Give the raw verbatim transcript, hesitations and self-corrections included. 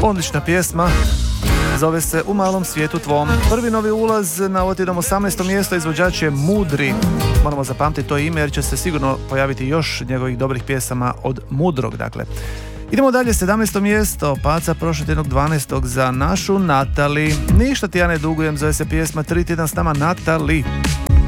Odlična pjesma, zove se U malom svijetu tvom. Prvi novi ulaz na ovo tjednom osamnaesto mjesto izvođač je Mudri. Moramo zapamtiti to ime jer će se sigurno pojaviti još njegovih dobrih pjesama od Mudrog, dakle. Idemo dalje, sedamnaesto mjesto, paca prošlog tjednog dvanaestog za našu Natali. Ništa ti ja ne dugujem, zove se pjesma Tri tjedna s nama Natali.